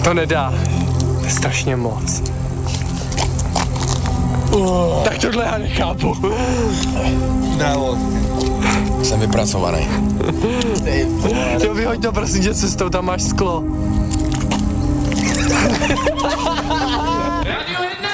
To nedá. To je strašně moc. Tak tohle já nechápu. Bravo. Jsem vypracovaný. Jo, vyhoď to prosím tě cestou, tam máš sklo. Radio 1